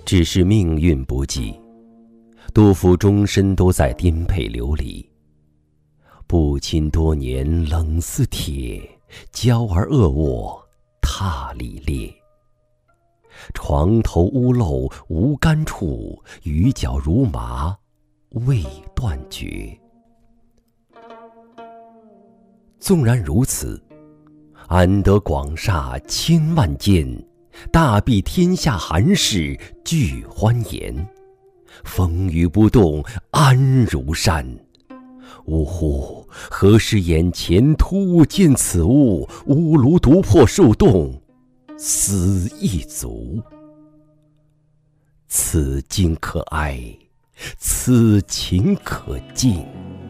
只是命运不济，杜甫终身都在颠沛流离。不亲多年冷似铁，娇儿恶卧榻里裂。床头屋漏无干处，雨脚如麻未断绝。纵然如此，安得广厦千万间，大庇天下寒士俱欢颜。风雨不动安如山。呜呼！何时眼前突见此物？屋庐独破树洞，思亦足。此经可哀，此情可敬。